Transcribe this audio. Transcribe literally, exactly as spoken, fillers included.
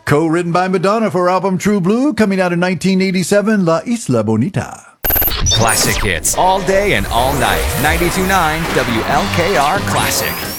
Co-written by Madonna for her album True Blue, coming out in nineteen eighty-seven, La Isla Bonita. Classic hits all day and all night. ninety-two point nine W L K R Classic.